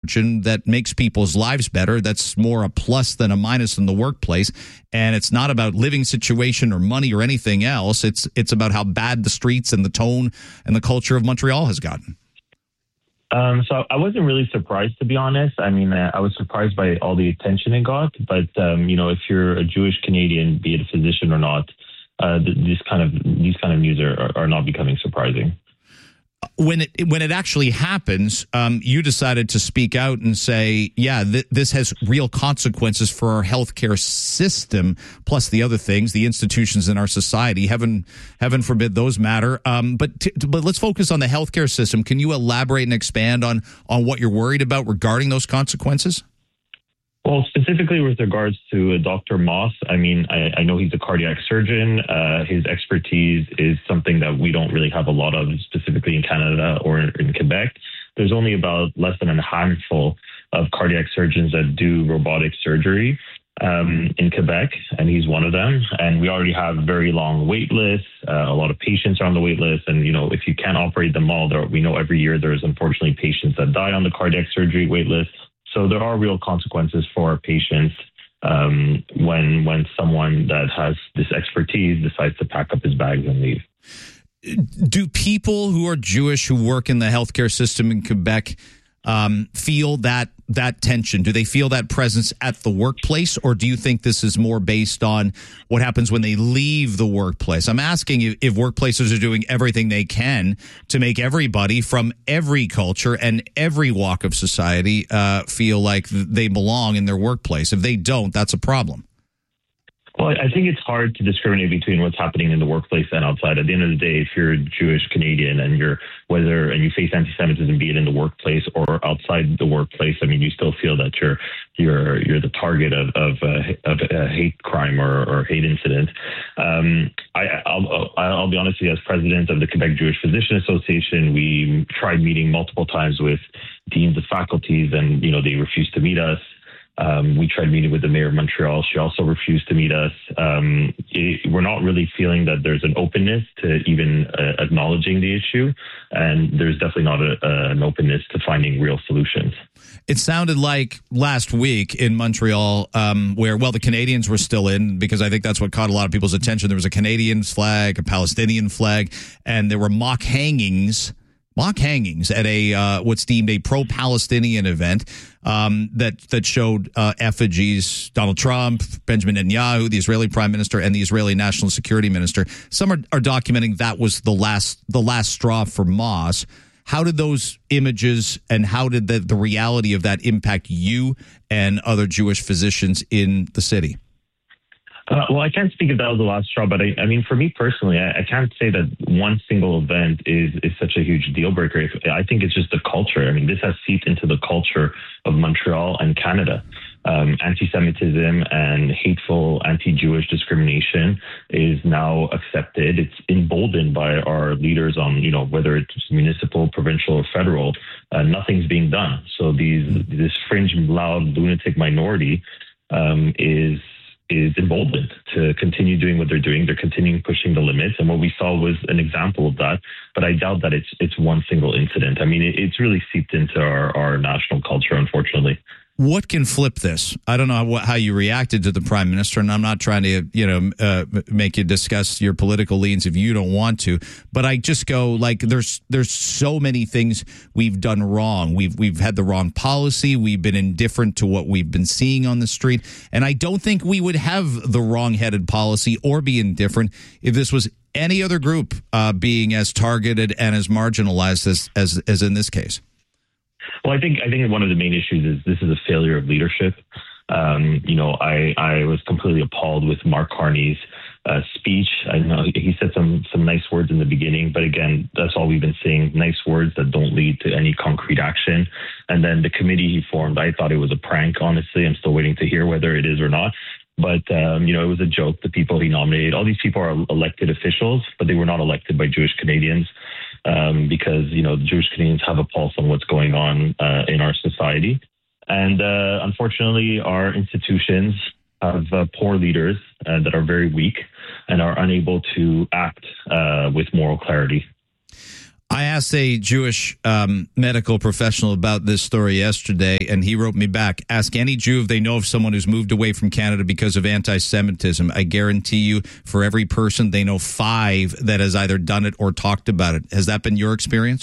surgeon that makes people's lives better. That's more a plus than a minus in the workplace. And it's not about living situation or money or anything else. It's about how bad the streets and the tone and the culture of Montreal has gotten. So I wasn't really surprised, to be honest. I mean, I was surprised by all the attention it got. But, if you're a Jewish Canadian, be it a physician or not, these kind of news are not becoming surprising. When it actually happens, you decided to speak out and say, yeah, this has real consequences for our healthcare system, plus the other things, the institutions in our society. Heaven forbid those matter. But let's focus on the healthcare system. Can you elaborate and expand on what you're worried about regarding those consequences? Well, specifically with regards to Dr. Moss, I mean, I know he's a cardiac surgeon. His expertise is something that we don't really have a lot of, specifically in Canada or in Quebec. There's only about less than a handful of cardiac surgeons that do robotic surgery in Quebec, and he's one of them. And we already have very long wait lists. A lot of patients are on the wait list. And, if you can't operate them all, we know every year there's unfortunately patients that die on the cardiac surgery wait list. So there are real consequences for our patients when someone that has this expertise decides to pack up his bags and leave. Do people who are Jewish who work in the healthcare system in Quebec feel that tension? Do they feel that presence at the workplace, or do you think this is more based on what happens when they leave the workplace? I'm asking you if workplaces are doing everything they can to make everybody from every culture and every walk of society feel like they belong in their workplace. If they don't, that's a problem. Well, I think it's hard to discriminate between what's happening in the workplace and outside. At the end of the day, if you're a Jewish Canadian and you face anti-Semitism, be it in the workplace or outside the workplace, I mean, you still feel that you're the target of a hate crime or hate incident. I'll be honest with you, as president of the Quebec Jewish Physician Association, we tried meeting multiple times with deans of faculties, and they refused to meet us. We tried meeting with the mayor of Montreal. She also refused to meet us. We're not really feeling that there's an openness to even acknowledging the issue. And there's definitely not an openness to finding real solutions. It sounded like last week in Montreal where, the Canadians were still in, because I think that's what caught a lot of people's attention. There was a Canadian flag, a Palestinian flag, and there were mock hangings at a what's deemed a pro-Palestinian event that showed effigies, Donald Trump, Benjamin Netanyahu, the Israeli prime minister, and the Israeli national security minister. Some are documenting that was the last straw for Moss. How did those images and how did the reality of that impact you and other Jewish physicians in the city? Well, I can't speak if that was the last straw, but I mean, for me personally, I can't say that one single event is such a huge deal breaker. I think it's just the culture. I mean, this has seeped into the culture of Montreal and Canada. Anti-Semitism and hateful anti-Jewish discrimination is now accepted. It's emboldened by our leaders on, whether it's municipal, provincial, or federal. Nothing's being done. So this fringe, loud, lunatic minority is emboldened to continue doing what they're doing. They're continuing pushing the limits. And what we saw was an example of that. But I doubt that it's one single incident. I mean, it's really seeped into our national culture, unfortunately. What can flip this? I don't know how you reacted to the prime minister, and I'm not trying to, make you discuss your political leans if you don't want to. But I just go there's so many things we've done wrong. We've had the wrong policy. We've been indifferent to what we've been seeing on the street, and I don't think we would have the wrong-headed policy or be indifferent if this was any other group being as targeted and as marginalized as in this case. Well, I think one of the main issues is this is a failure of leadership. I was completely appalled with Mark Carney's speech. I know he said some nice words in the beginning, but again, that's all we've been saying, nice words that don't lead to any concrete action. And then the committee he formed, I thought it was a prank, honestly. I'm still waiting to hear whether it is or not. But, it was a joke. The people he nominated, all these people are elected officials, but they were not elected by Jewish Canadians. Because, the Jewish Canadians have a pulse on what's going on in our society. And unfortunately, our institutions have poor leaders that are very weak and are unable to act with moral clarity. I asked a Jewish medical professional about this story yesterday, and he wrote me back, ask any Jew if they know of someone who's moved away from Canada because of anti-Semitism. I guarantee you, for every person, they know 5 that has either done it or talked about it. Has that been your experience?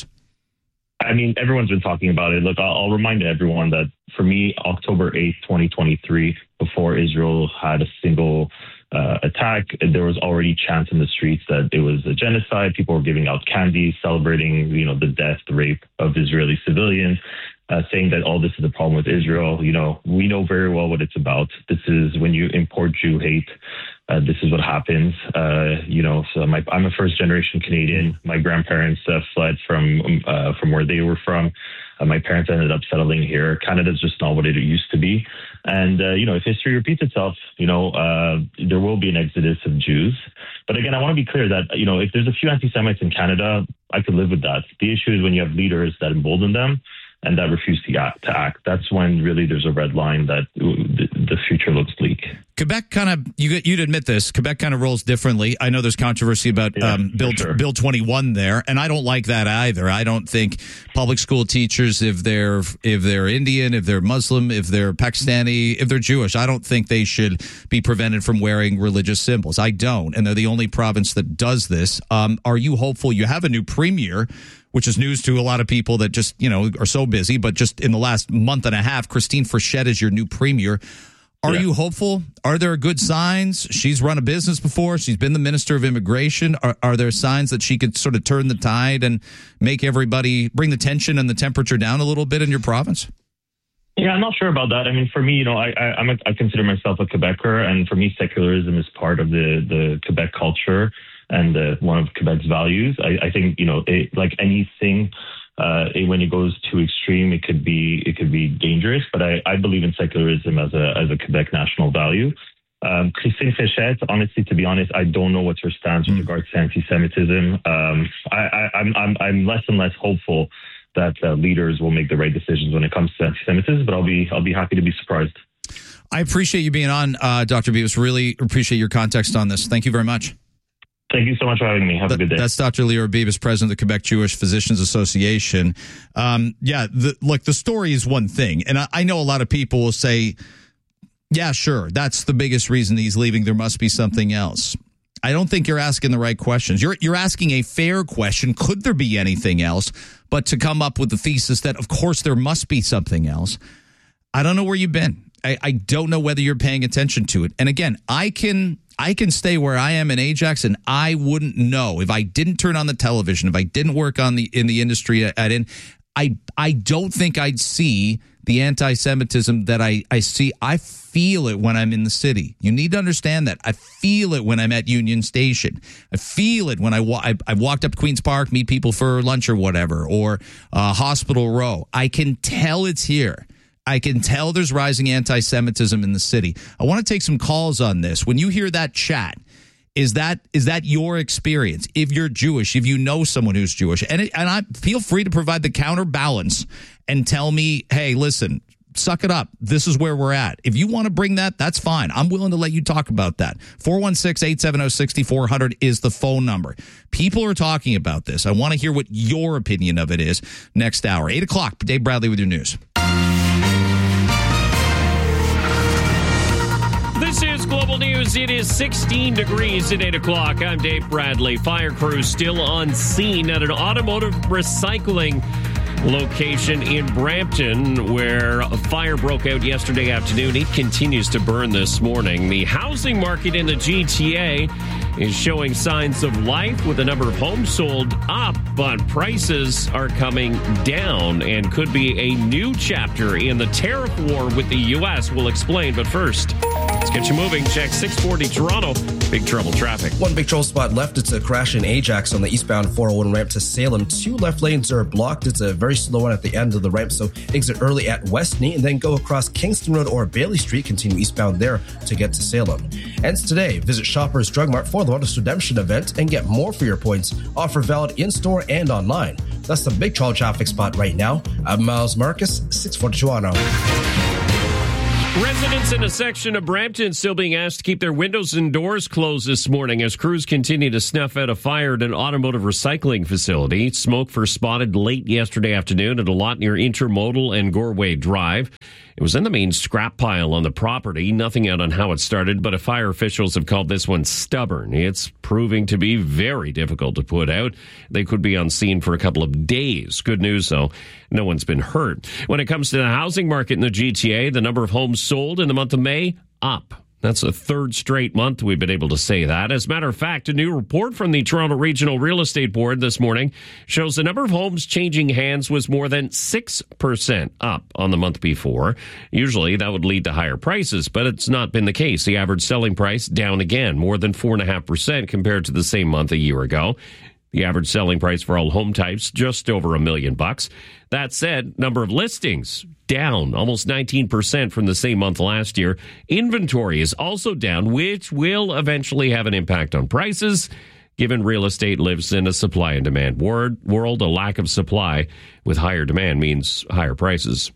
I mean, everyone's been talking about it. Look, I'll remind everyone that for me, October 8th, 2023, before Israel had a single attack, there was already chants in the streets that it was a genocide. People were giving out candy, celebrating, the death, the rape of Israeli civilians, saying that all this is a problem with Israel. We know very well what it's about. This is when you import Jew hate. This is what happens. So I'm a first generation Canadian. My grandparents fled from where they were from. My parents ended up settling here. Canada's just not what it used to be. And, if history repeats itself, there will be an exodus of Jews. But again, I want to be clear that, if there's a few anti-Semites in Canada, I could live with that. The issue is when you have leaders that embolden them and that refuse to act. That's when really there's a red line that the future looks bleak. Quebec kind of, you'd admit this, Quebec kind of rolls differently. I know there's controversy about Bill 21 there, and I don't like that either. I don't think public school teachers, if they're Indian, if they're Muslim, if they're Pakistani, if they're Jewish, I don't think they should be prevented from wearing religious symbols. I don't, and they're the only province that does this. Are you hopeful? You have a new premier, which is news to a lot of people that just, are so busy, but just in the last month and a half, Christine Frechette is your new premier. Are you hopeful? Are there good signs? She's run a business before. She's been the Minister of Immigration. Are there signs that she could sort of turn the tide and make everybody, bring the tension and the temperature down a little bit in your province? Yeah, I'm not sure about that. I mean, for me, I consider myself a Quebecer, and for me, secularism is part of the Quebec culture and one of Quebec's values. I think, like anything, when it goes too extreme, it could be dangerous. But I believe in secularism as a Quebec national value. Christine Frechette, honestly, to be honest, I don't know what's her stance with regards to anti-Semitism. I'm less and less hopeful that leaders will make the right decisions when it comes to anti-Semitism. But I'll be happy to be surprised. I appreciate you being on, Dr. Bibas. Really appreciate your context on this. Thank you very much. Thank you so much for having me. Have a good day. That's Dr. Lior Bibas, president of the Quebec Jewish Physicians Association. The story is one thing. And I know a lot of people will say, yeah, sure, that's the biggest reason he's leaving. There must be something else. I don't think you're asking the right questions. You're asking a fair question. Could there be anything else? But to come up with the thesis that, of course, there must be something else. I don't know where you've been. I don't know whether you're paying attention to it. And again, I can stay where I am in Ajax, and I wouldn't know if I didn't turn on the television, if I didn't work in the industry I don't think I'd see the anti-Semitism that I see. I feel it when I'm in the city. You need to understand that. I feel it when I'm at Union Station. I feel it when I walked up Queen's Park, meet people for lunch or whatever, or Hospital Row. I can tell it's here. I can tell there's rising anti-Semitism in the city. I want to take some calls on this. When you hear that chat, is that your experience? If you're Jewish, if you know someone who's Jewish, and I feel free to provide the counterbalance and tell me, hey, listen, suck it up. This is where we're at. If you want to bring that, that's fine. I'm willing to let you talk about that. 416-870-6400 is the phone number. People are talking about this. I want to hear what your opinion of it is next hour. 8 o'clock, Dave Bradley with your news. This is Global News. It is 16 degrees at 8 o'clock. I'm Dave Bradley. Fire crews still on scene at an automotive recycling location in Brampton where a fire broke out yesterday afternoon. It continues to burn this morning. The housing market in the GTA is showing signs of life with the number of homes sold up, but prices are coming down and could be a new chapter in the tariff war with the U.S. We'll explain, but first, let's get you moving. Check 640 Toronto. Big trouble traffic. One big trouble spot left. It's a crash in Ajax on the eastbound 401 ramp to Salem. 2 left lanes are blocked. It's a very slow one at the end of the ramp, so exit early at Westney and then go across Kingston Road or Bailey Street. Continue eastbound there to get to Salem. Ends today. Visit Shoppers Drug Mart for the Wellness Redemption event and get more for your points. Offer valid in-store and online. That's the big trouble traffic spot right now. I'm Miles Marcus, 640 Toronto. Residents in a section of Brampton still being asked to keep their windows and doors closed this morning as crews continue to snuff out a fire at an automotive recycling facility. Smoke first spotted late yesterday afternoon at a lot near Intermodal and Goreway Drive. It was in the main scrap pile on the property. Nothing out on how it started, but fire officials have called this one stubborn. It's proving to be very difficult to put out. They could be on scene for a couple of days. Good news, though, no one's been hurt. When it comes to the housing market in the GTA, the number of homes sold in the month of May, up. That's the third straight month we've been able to say that. As a matter of fact, a new report from the Toronto Regional Real Estate Board this morning shows the number of homes changing hands was more than 6% up on the month before. Usually that would lead to higher prices, but it's not been the case. The average selling price down again, more than 4.5% compared to the same month a year ago. The average selling price for all home types, just over $1 million. That said, number of listings down almost 19% from the same month last year. Inventory is also down, which will eventually have an impact on prices, given real estate lives in a supply and demand world. A lack of supply with higher demand means higher prices.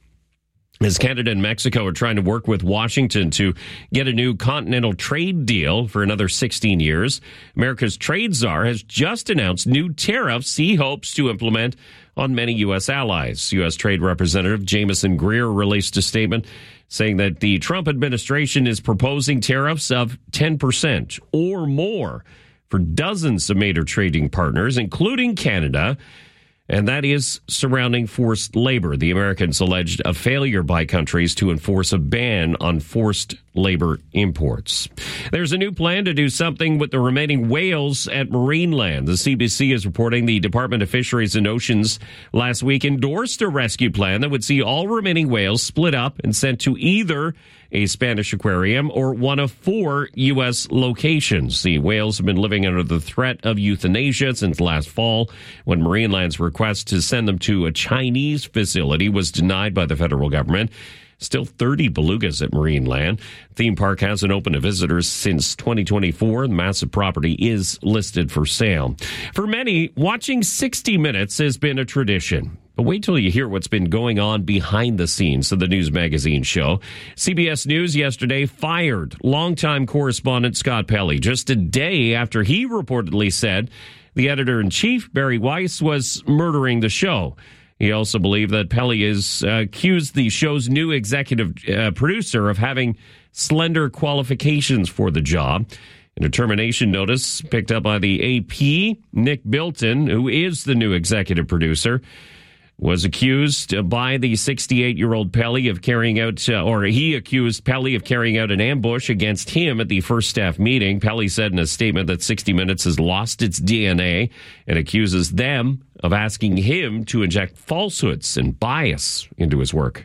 As Canada and Mexico are trying to work with Washington to get a new continental trade deal for another 16 years, America's trade czar has just announced new tariffs he hopes to implement on many U.S. allies. U.S. Trade Representative Jameson Greer released a statement saying that the Trump administration is proposing tariffs of 10% or more for dozens of major trading partners, including Canada. And that is surrounding forced labor. The Americans alleged a failure by countries to enforce a ban on forced labor imports. There's a new plan to do something with the remaining whales at Marineland. The CBC is reporting the Department of Fisheries and Oceans last week endorsed a rescue plan that would see all remaining whales split up and sent to either a Spanish aquarium or one of 4 U.S. locations. The whales have been living under the threat of euthanasia since last fall, when Marineland's request to send them to a Chinese facility was denied by the federal government. Still 30 belugas at Marineland. Theme park hasn't opened to visitors since 2024. The massive property is listed for sale. For many, watching 60 Minutes has been a tradition. But wait till you hear what's been going on behind the scenes of the news magazine show. CBS News yesterday fired longtime correspondent Scott Pelley just a day after he reportedly said the editor-in-chief, Barry Weiss, was murdering the show. He also believed that Pelley is accused the show's new executive producer of having slender qualifications for the job. In a termination notice picked up by the AP, Nick Bilton, who is the new executive producer, was accused by the 68-year-old Pelley of carrying out, or he accused Pelley of carrying out an ambush against him at the first staff meeting. Pelley said in a statement that 60 Minutes has lost its DNA and accuses them of asking him to inject falsehoods and bias into his work.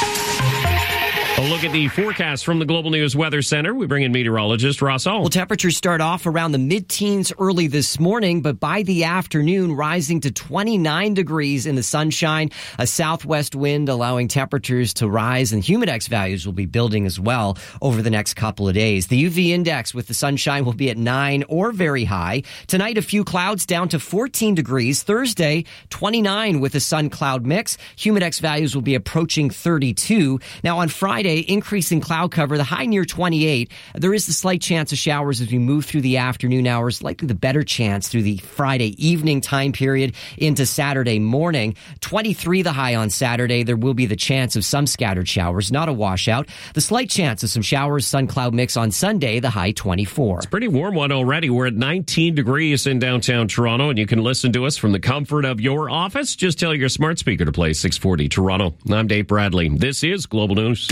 A look at the forecast from the Global News Weather Center. We bring in meteorologist Ross Hall. Well, temperatures start off around the mid-teens early this morning, but by the afternoon, rising to 29 degrees in the sunshine. A southwest wind allowing temperatures to rise, and humidex values will be building as well over the next couple of days. The UV index with the sunshine will be at 9 or very high. Tonight, a few clouds down to 14 degrees. Thursday, 29 with a sun-cloud mix. Humidex values will be approaching 32. Now, on Friday, increasing cloud cover, the high near 28. There is the slight chance of showers as we move through the afternoon hours, likely the better chance through the Friday evening time period into Saturday morning. 23 the high on Saturday. There will be the chance of some scattered showers, not a washout. The slight chance of some showers, sun cloud mix on Sunday, the high 24. It's a pretty warm one already. We're at 19 degrees in downtown Toronto, and you can listen to us from the comfort of your office. Just tell your smart speaker to play 640 Toronto. I'm Dave Bradley. This is Global News.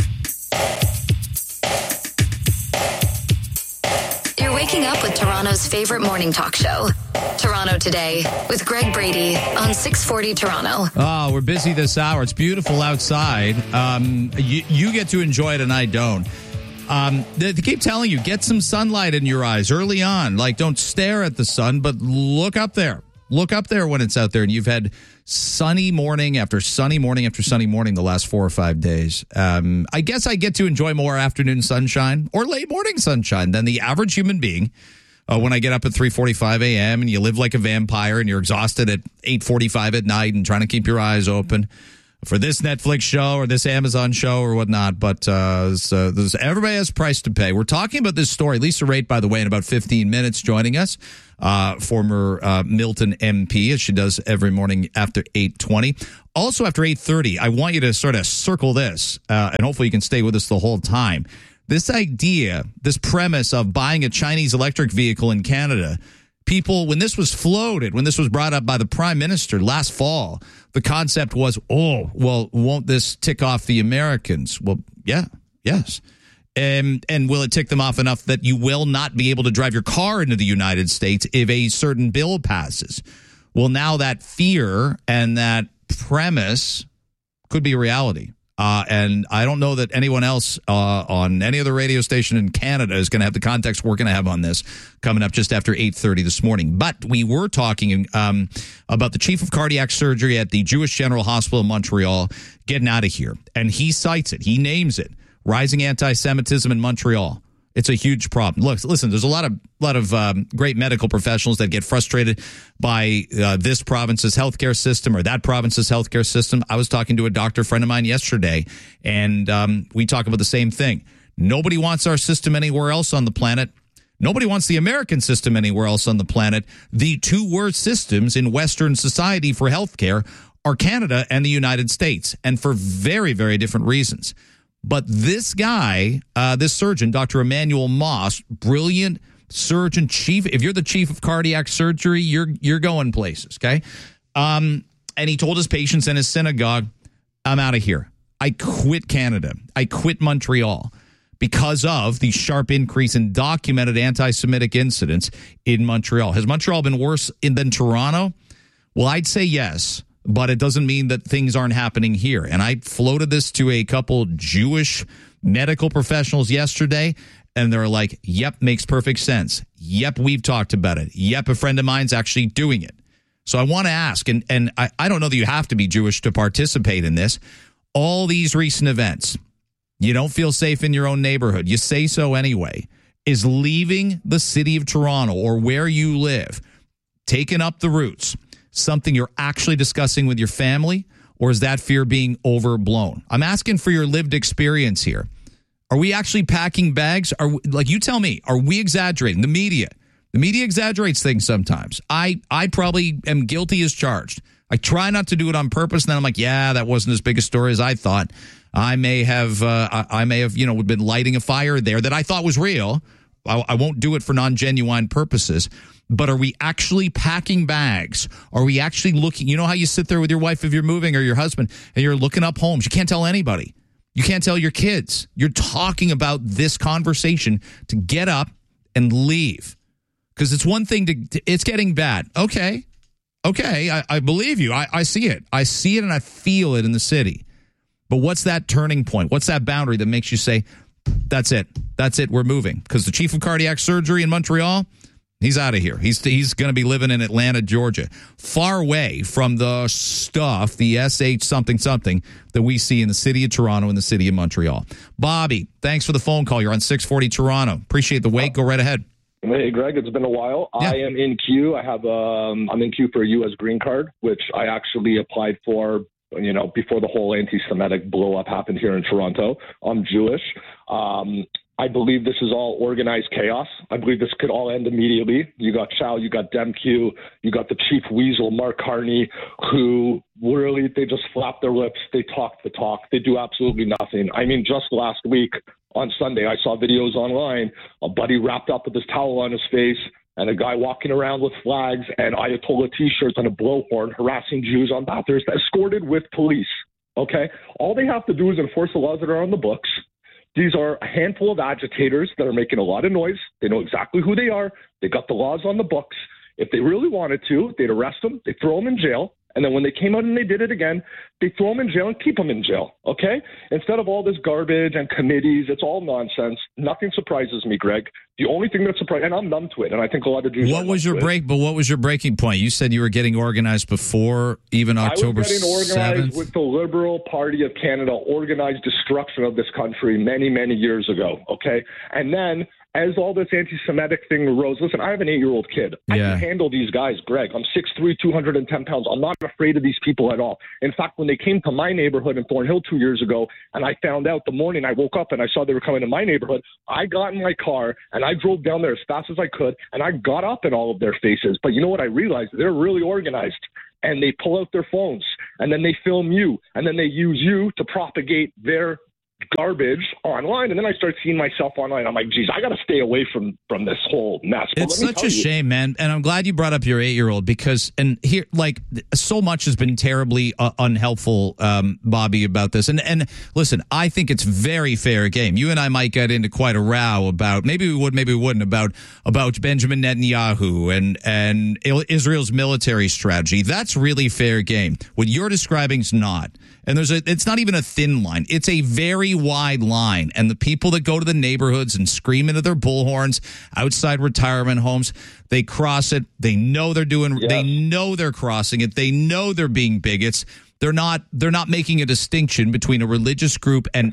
You're waking up with Toronto's favorite morning talk show, Toronto Today, with Greg Brady on 640 Toronto. Oh, we're busy this hour. It's beautiful outside. You get to enjoy it and I don't. They keep telling you, get some sunlight in your eyes early on. Like, don't stare at the sun, but look up there. Look up there when it's out there, and you've had sunny morning after sunny morning after sunny morning the last 4 or 5 days. I guess I get to enjoy more afternoon sunshine or late morning sunshine than the average human being. When I get up at 3:45 a.m. and you live like a vampire and you're exhausted at 8:45 at night and trying to keep your eyes open. for this Netflix show or this Amazon show or whatnot, but everybody has a price to pay. We're talking about this story. Lisa Raitt, by the way, in about 15 minutes joining us, former Milton MP, as she does every morning after 8:20. Also after 8:30, I want you to sort of circle this, and hopefully you can stay with us the whole time. This idea, this premise of buying a Chinese electric vehicle in Canada, people, when this was floated, when this was brought up by the Prime Minister last fall, the concept was, oh, well, won't this tick off the Americans? Well, yes. And will it tick them off enough that you will not be able to drive your car into the United States if a certain bill passes? Well, now that fear and that premise could be a reality. And I don't know that anyone else on any other radio station in Canada is going to have the context we're going to have on this coming up just after 8:30 this morning. But we were talking about the chief of cardiac surgery at the Jewish General Hospital in Montreal getting out of here. And he cites it. He names it. Rising anti-Semitism in Montreal. It's a huge problem. Look, listen, there's a lot of great medical professionals that get frustrated by this province's healthcare system or that province's healthcare system. I was talking to a doctor friend of mine yesterday, and we talk about the same thing. Nobody wants our system anywhere else on the planet. Nobody wants the American system anywhere else on the planet. The two worst systems in Western society for healthcare are Canada and the United States, and for very, very different reasons. But this guy, this surgeon, Dr. Emmanuel Moss, brilliant surgeon chief. If you're the chief of cardiac surgery, you're going places, okay? And he told his patients in his synagogue, I'm out of here. I quit Canada. I quit Montreal because of the sharp increase in documented anti-Semitic incidents in Montreal. Has Montreal been worse than Toronto? Well, I'd say yes. But it doesn't mean that things aren't happening here. And I floated this to a couple Jewish medical professionals yesterday, and they're like, yep, makes perfect sense. Yep, we've talked about it. Yep, a friend of mine's actually doing it. So I want to ask, and I don't know that you have to be Jewish to participate in this. All these recent events, you don't feel safe in your own neighborhood. You say so anyway. Is leaving the city of Toronto or where you live, taking up the roots, something you're actually discussing with your family, or is that fear being overblown? I'm asking for your lived experience here. Are we actually packing bags? You tell me, are we exaggerating? The media exaggerates things sometimes. I probably am guilty as charged. I try not to do it on purpose, and then I'm like, yeah, that wasn't as big a story as I thought. I may have been lighting a fire there that I thought was real. I won't do it for non-genuine purposes. But are we actually packing bags? Are we actually looking? You know how you sit there with your wife if you're moving or your husband and you're looking up homes. You can't tell anybody. You can't tell your kids. You're talking about this conversation to get up and leave. Because it's one thing it's getting bad. Okay, I believe you. I see it. I see it and I feel it in the city. But what's that turning point? What's that boundary that makes you say, that's it. That's it. We're moving. Because the chief of cardiac surgery in Montreal, he's out of here. He's going to be living in Atlanta, Georgia, far away from the stuff, the SH something that we see in the city of Toronto and the city of Montreal. Bobby, thanks for the phone call. You're on 640 Toronto. Appreciate the wait. Go right ahead. Hey, Greg, it's been a while. Yeah. I am in queue. I'm in queue for a U.S. green card, which I actually applied for, before the whole anti-Semitic blow-up happened here in Toronto. I'm Jewish. I believe this is all organized chaos. I believe this could all end immediately. You got Chow, you got DemQ, you got the chief weasel, Mark Carney, who really, they just flap their lips. They talk the talk. They do absolutely nothing. I mean, just last week on Sunday, I saw videos online, a buddy wrapped up with his towel on his face and a guy walking around with flags and Ayatollah T-shirts and a blowhorn harassing Jews on Bathurst, escorted with police. Okay? All they have to do is enforce the laws that are on the books. These are a handful of agitators that are making a lot of noise. They know exactly who they are. They got the laws on the books. If they really wanted to, they'd arrest them, they'd throw them in jail, and then when they came out and they did it again, they throw them in jail and keep them in jail, okay? Instead of all this garbage and committees, it's all nonsense. Nothing surprises me, Greg. The only thing that surprised, and I'm numb to it, and I think a lot of Jews. What was your breaking point? You said you were getting organized before even October 7th? I was getting organized with the Liberal Party of Canada, organized destruction of this country many, many years ago, okay? And then, as all this anti-Semitic thing arose, listen, I have an 8-year-old kid. I can handle these guys, Greg. I'm 6'3", 210 pounds. I'm not afraid of these people at all. In fact, when they came to my neighborhood in Thornhill 2 years ago, and I found out the morning I woke up and I saw they were coming to my neighborhood, I got in my car and I drove down there as fast as I could, and I got up in all of their faces. But you know what I realized? They're really organized. And they pull out their phones, and then they film you, and then they use you to propagate their garbage online. And then I start seeing myself online. I'm like, geez, I got to stay away from this whole mess. But it's such a shame, man. And I'm glad you brought up your 8-year-old because, and here, like, so much has been terribly unhelpful, Bobby, about this. And listen, I think it's very fair game. You and I might get into quite a row about, maybe we would, maybe we wouldn't, about Benjamin Netanyahu and Israel's military strategy. That's really fair game. What you're describing is not. And it's not even a thin line. It's a very wide line. And the people that go to the neighborhoods and scream into their bullhorns outside retirement homes, they cross it. They know they're they know they're crossing it. They know they're being bigots. They're not making a distinction between a religious group and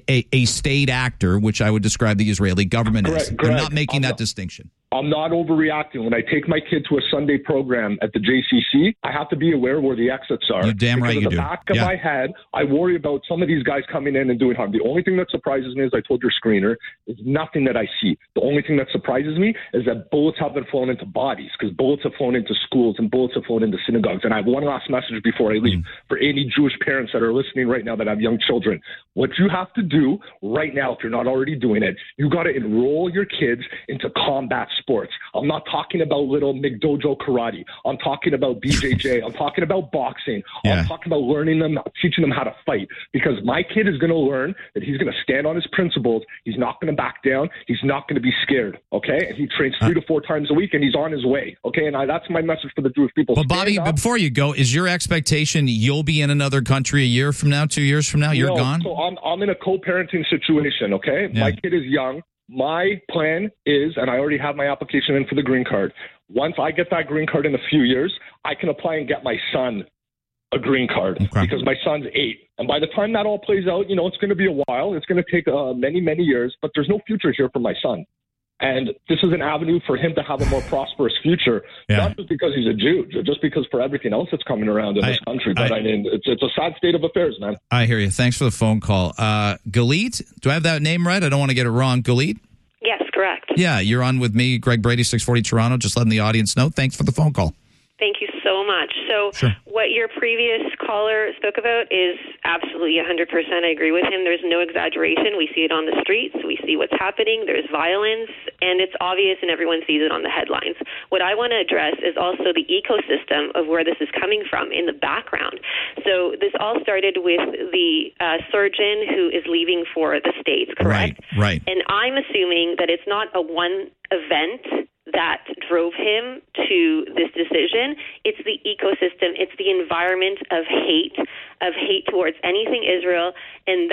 a state actor, which I would describe the Israeli government as. They're not making that distinction. I'm not overreacting. When I take my kid to a Sunday program at the JCC, I have to be aware where the exits are. You're damn right you do. In the back of my head, I worry about some of these guys coming in and doing harm. The only thing that surprises me, as I told your screener, is nothing that I see. The only thing that surprises me is that bullets have been flown into bodies, because bullets have flown into schools and bullets have flown into synagogues. And I have one last message before I leave for any Jewish parents that are listening right now that have young children. What you have to do right now, if you're not already doing it, you got to enroll your kids into combat sports. I'm not talking about little McDojo karate. I'm talking about BJJ. I'm talking about boxing. I'm talking about teaching them how to fight, because my kid is going to learn that he's going to stand on his principles. He's not going to back down. He's not going to be scared. Okay. And he trains 3 to 4 times a week, and he's on his way. Okay. And that's my message for the Jewish people. But Bobby, before you go, is your expectation you'll be in another country a year from now, 2 years from now? You're gone? So I'm in a co-parenting situation. Okay. Yeah. My kid is young. My plan is, and I already have my application in for the green card. Once I get that green card in a few years, I can apply and get my son a green card, because my son's 8. And by the time that all plays out, it's going to be a while. It's going to take many, many years, but there's no future here for my son. And this is an avenue for him to have a more prosperous future, not just because he's a Jew, just because for everything else that's coming around in this country. But I mean, it's a sad state of affairs, man. I hear you. Thanks for the phone call. Galit, do I have that name right? I don't want to get it wrong. Galit? Yes, correct. Yeah, you're on with me, Greg Brady, 640 Toronto. Just letting the audience know. Thanks for the phone call. Thank you so much. So what your previous caller spoke about is absolutely 100%. I agree with him. There's no exaggeration. We see it on the streets. We see what's happening. There's violence, and it's obvious, and everyone sees it on the headlines. What I want to address is also the ecosystem of where this is coming from in the background. So this all started with the surgeon who is leaving for the States, correct? Right. And I'm assuming that it's not a one event that drove him to this decision. It's the ecosystem. It's the environment of hate towards anything Israel, and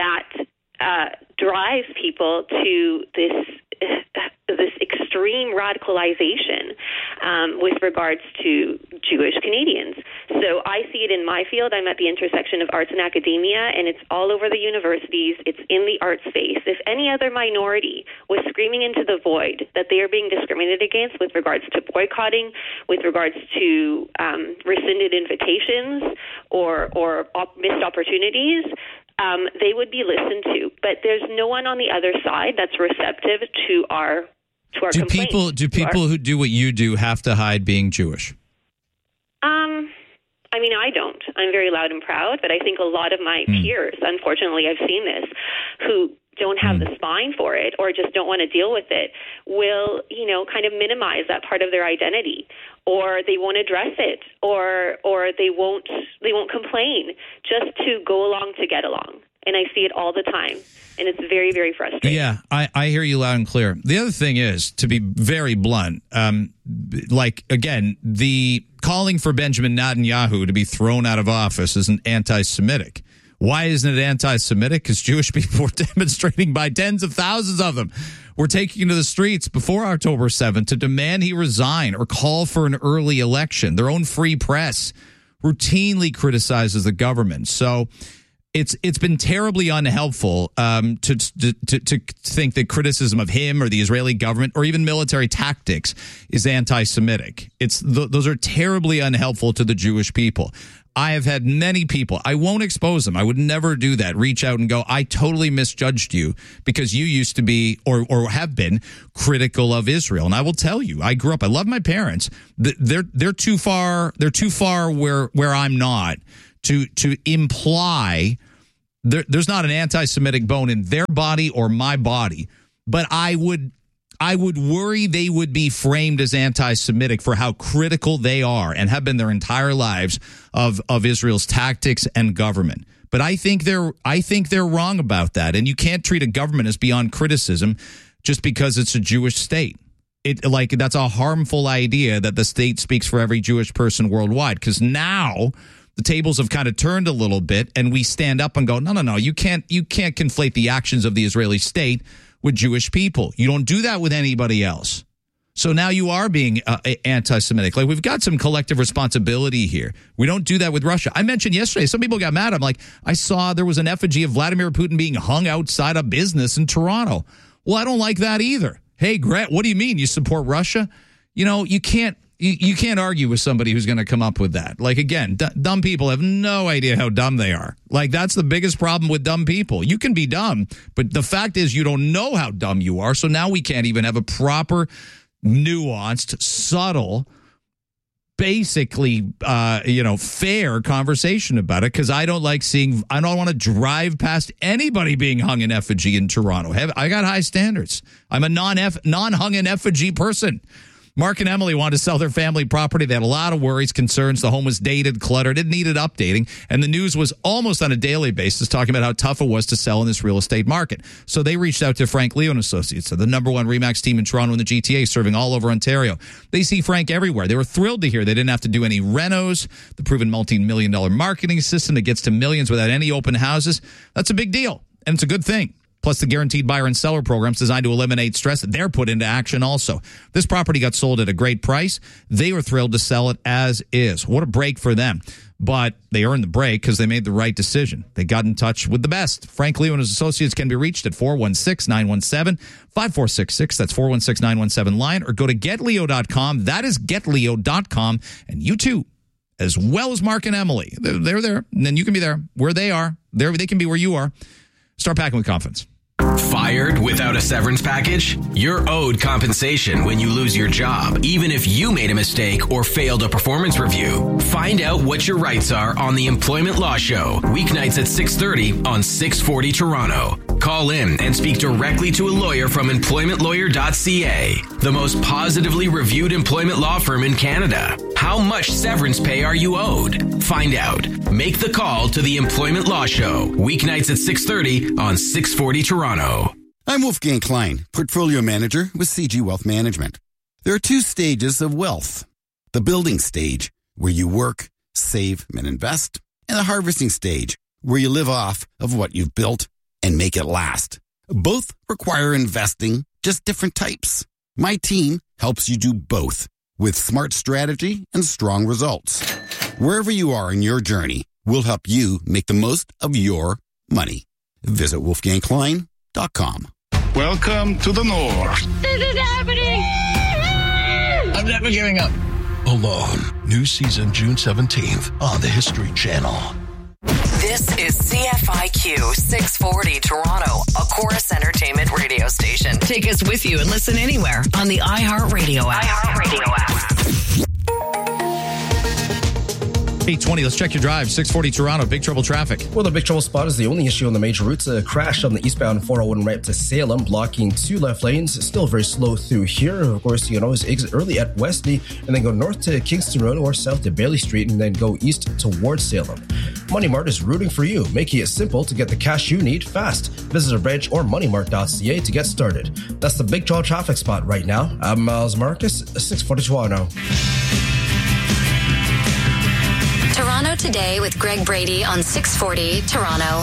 that drives people to this extreme radicalization with regards to Jewish Canadians. So I see it in my field. I'm at the intersection of arts and academia, and it's all over the universities. It's in the art space. If any other minority was screaming into the void that they are being discriminated against with regards to boycotting, with regards to rescinded invitations or missed opportunities, they would be listened to. But there's no one on the other side that's receptive to our complaints. Do people who do what you do have to hide being Jewish? I mean, I don't. I'm very loud and proud, but I think a lot of my peers, unfortunately, I've seen this, who don't have the spine for it or just don't want to deal with it, will, kind of minimize that part of their identity, or they won't address it, or they won't complain just to go along to get along. And I see it all the time, and it's very, very frustrating. Yeah, I hear you loud and clear. The other thing is, to be very blunt, again, the calling for Benjamin Netanyahu to be thrown out of office isn't anti-Semitic. Why isn't it anti-Semitic? Because Jewish people were demonstrating by tens of thousands of them. Were taking to the streets before October 7th to demand he resign or call for an early election. Their own free press routinely criticizes the government. So it's been terribly unhelpful to think that criticism of him or the Israeli government or even military tactics is anti-Semitic. Those are terribly unhelpful to the Jewish people. I have had many people, I won't expose them, I would never do that, reach out and go, I totally misjudged you because you used to be or have been critical of Israel. And I will tell you, I grew up, I love my parents. They're too far where I'm not to imply there's not an anti-Semitic bone in their body or my body. But I would worry they would be framed as anti-Semitic for how critical they are and have been their entire lives of Israel's tactics and government. But I think they're wrong about that. And you can't treat a government as beyond criticism just because it's a Jewish state. That's a harmful idea that the state speaks for every Jewish person worldwide, because now the tables have kind of turned a little bit and we stand up and go, no, you can't conflate the actions of the Israeli state with Jewish people. You don't do that with anybody else. So now you are being anti-Semitic. Like, we've got some collective responsibility here. We don't do that with Russia. I mentioned yesterday, some people got mad. I'm like, I saw there was an effigy of Vladimir Putin being hung outside a business in Toronto. Well, I don't like that either. Hey, Grant, what do you mean? You support Russia? You can't argue with somebody who's going to come up with that. Like, again, dumb people have no idea how dumb they are. Like, that's the biggest problem with dumb people. You can be dumb, but the fact is you don't know how dumb you are. So now we can't even have a proper, nuanced, subtle, basically, fair conversation about it, because I don't want to drive past anybody being hung in effigy in Toronto. I got high standards. I'm a non-hung in effigy person. Mark and Emily wanted to sell their family property. They had a lot of worries, concerns. The home was dated, cluttered. It needed updating. And the news was almost on a daily basis talking about how tough it was to sell in this real estate market. So they reached out to Frank Leo & Associates, the number one RE/MAX team in Toronto and the GTA, serving all over Ontario. They see Frank everywhere. They were thrilled to hear they didn't have to do any renos. The proven multi-million-dollar marketing system that gets to millions without any open houses. That's a big deal, and it's a good thing. Plus the guaranteed buyer and seller programs designed to eliminate stress that they're put into action also. This property got sold at a great price. They were thrilled to sell it as is. What a break for them. But they earned the break because they made the right decision. They got in touch with the best. Frank Leo and his associates can be reached at 416-917-5466. That's 416-917-LION. Or go to getleo.com. That is getleo.com. And you too, as well as Mark and Emily, they're there. And then you can be there where they are. They can be where you are. Start packing with confidence. Fired without a severance package? You're owed compensation when you lose your job, even if you made a mistake or failed a performance review. Find out what your rights are on the Employment Law Show, weeknights at 6:30 on 640 Toronto. Call in and speak directly to a lawyer from employmentlawyer.ca, the most positively reviewed employment law firm in Canada. How much severance pay are you owed? Find out. Make the call to the Employment Law Show, weeknights at 6:30 on 640 Toronto. I'm Wolfgang Klein, Portfolio Manager with CG Wealth Management. There are two stages of wealth. The building stage, where you work, save, and invest, and the harvesting stage, where you live off of what you've built and make it last. Both require investing, just different types. My team helps you do both with smart strategy and strong results. Wherever you are in your journey, we'll help you make the most of your money. Visit wolfgangklein.com. Welcome to the North. This is happening! I'm never giving up. Alone. New season June 17th on the History Channel. This is CFIQ 640 Toronto, a Chorus Entertainment radio station. Take us with you and listen anywhere on the iHeartRadio app. 8:20, let's check your drive. 640 Toronto, big trouble traffic. Well, the big trouble spot is the only issue on the major routes. A crash on the eastbound 401 ramp to Salem, blocking 2 left lanes. Still very slow through here. Of course, you can always exit early at Westney and then go north to Kingston Road or south to Bailey Street and then go east towards Salem. Money Mart is rooting for you, making it simple to get the cash you need fast. Visit a branch or moneymart.ca to get started. That's the big trouble traffic spot right now. I'm Miles Marcus, 640 Toronto. Toronto Today with Greg Brady on 640 Toronto.